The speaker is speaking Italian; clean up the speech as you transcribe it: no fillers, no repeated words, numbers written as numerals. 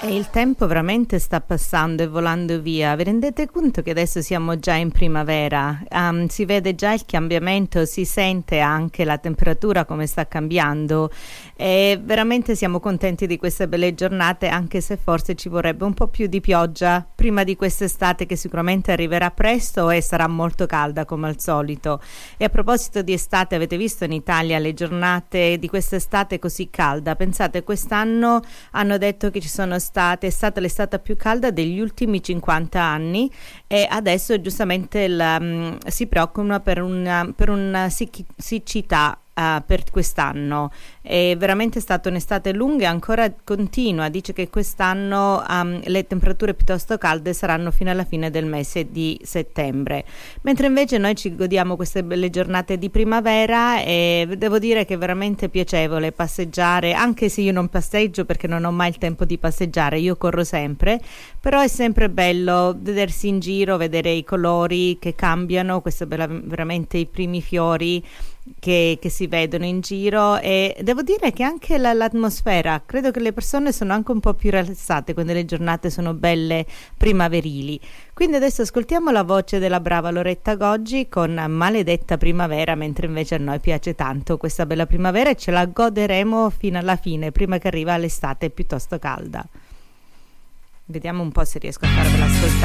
E il tempo veramente sta passando e volando via. Vi rendete conto che adesso siamo già in primavera? Si vede già il cambiamento, si sente anche la temperatura come sta cambiando e veramente siamo contenti di queste belle giornate, anche se forse ci vorrebbe un po' più di pioggia prima di quest'estate che sicuramente arriverà presto e sarà molto calda come al solito. E a proposito di estate, avete visto in Italia le giornate di quest'estate così calda? Pensate, quest'anno hanno detto che è stata l'estate più calda degli ultimi 50 anni e adesso giustamente si preoccupano per una siccità per quest'anno. È veramente stata un'estate lunga e ancora continua. Dice che quest'anno le temperature piuttosto calde saranno fino alla fine del mese di settembre, mentre invece noi ci godiamo queste belle giornate di primavera e devo dire che è veramente piacevole passeggiare, anche se io non passeggio perché non ho mai il tempo di passeggiare, io corro sempre, però è sempre bello vedersi in giro, vedere i colori che cambiano, questo veramente i primi fiori che si vedono in giro, e devo dire che anche l'atmosfera, credo che le persone sono anche un po' più rilassate quando le giornate sono belle primaverili. Quindi adesso ascoltiamo la voce della brava Loretta Goggi con Maledetta primavera, mentre invece a noi piace tanto questa bella primavera e ce la goderemo fino alla fine, prima che arriva l'estate piuttosto calda. Vediamo un po' se riesco a farvela ascoltare.